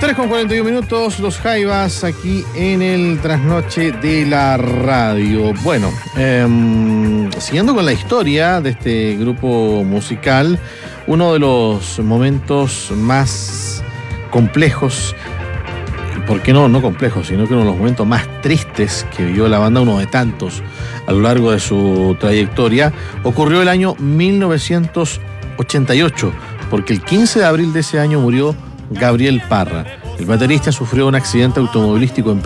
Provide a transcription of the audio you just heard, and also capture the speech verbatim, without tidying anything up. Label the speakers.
Speaker 1: tres con cuarenta y uno minutos, Los Jaivas, aquí en el trasnoche de la radio. Bueno, eh, siguiendo con la historia de este grupo musical, uno de los momentos más complejos, ¿por qué no? No complejos, sino que uno de los momentos más tristes que vivió la banda, uno de tantos a lo largo de su trayectoria, ocurrió el año mil novecientos ochenta y ocho, porque el quince de abril de ese año murió Gabriel Parra. El baterista sufrió un accidente automovilístico en